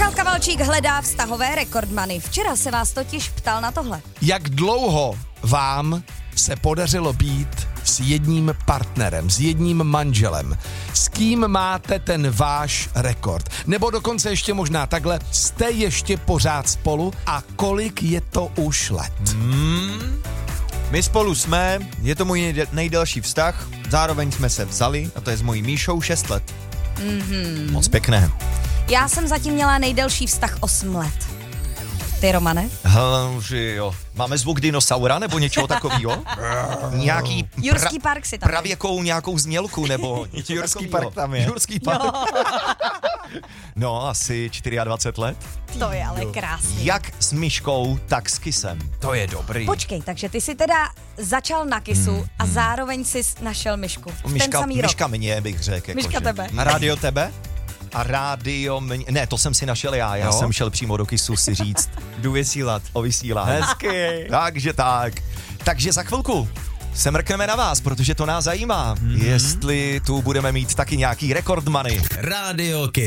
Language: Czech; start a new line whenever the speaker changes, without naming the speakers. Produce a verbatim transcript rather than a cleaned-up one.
Michal Kavalčík hledá vztahové rekordmany. Včera se vás totiž ptal na tohle.
Jak dlouho vám se podařilo být s jedním partnerem, s jedním manželem? S kým máte ten váš rekord? Nebo dokonce ještě možná takhle, jste ještě pořád spolu a kolik je to už let?
Hmm. My spolu jsme, je to můj nejdelší vztah, zároveň jsme se vzali a to je s mojí Míšou šest let.
Mm-hmm.
Moc pěkné.
Já jsem zatím měla nejdelší vztah osm let. Ty, Romane?
Hele, že jo. Máme zvuk dinosaura nebo něčeho takového? Nějaký
Jurský park si tam.
pravěkou nějakou znělku nebo něco
Jurský
takovýho.
park tam je.
Jurský park. No, asi dvacet čtyři let.
To je ale krásný.
Jak s Myškou, tak s Kisem.
To je dobrý.
Počkej, takže ty jsi teda začal na Kisu hmm, a zároveň jsi našel Myšku. V ten
Myška,
samý rok.
Myška mě, bych řekl. Jako
Myška
že.
tebe.
A rádio tebe? A rádio mě... Ne, to jsem si našel já. Já
Jo?
jsem šel přímo do Kisu si říct. Jdu vysílat. O vysílání.
Hezky.
Takže tak. Takže za chvilku se mrkneme na vás, protože to nás zajímá. Mm-hmm. Jestli tu budeme mít taky nějaký rekordmany.
Rádio Kiss.